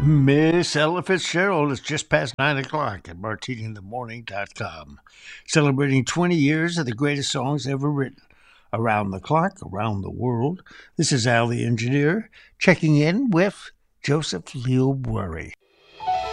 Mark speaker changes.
Speaker 1: Miss Ella Fitzgerald, it's just past 9 o'clock at martininthemorning.com. Celebrating 20 years of the greatest songs ever written. Around the clock, around the world. This is Al the Engineer, checking in with Joseph Leo Bury.